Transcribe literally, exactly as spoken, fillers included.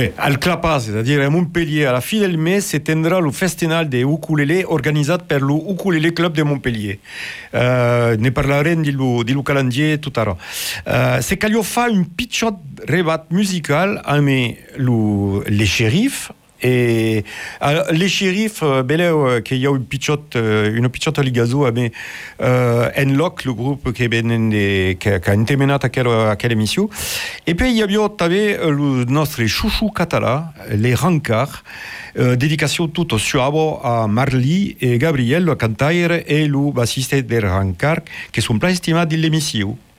Eh, al Clapas, c'est-à-dire à Montpellier, à la fin del mes, se tendrà le festival des ukulélés organisé par le Ukulélé Club de Montpellier. Uh, ne parlerem di lo, di lo calendrier tout à l'heure. Uh, c'est qu'il y a fait un petit rebat musical avec lo, les shérifs. Et alors, les shérifs, euh, ben là, qu'il y a une petite, une petite ligazo avec euh, Enlock, le groupe qui, ben, qui, qui a intermené à quelle, à quelle émission. Et puis il y a bien le notre chouchou catalan, les Rancars, euh, dédication toute suave à Marly et Gabriel, le cantaire et le bassiste des Rancars, qui sont pas estimés de l'émission.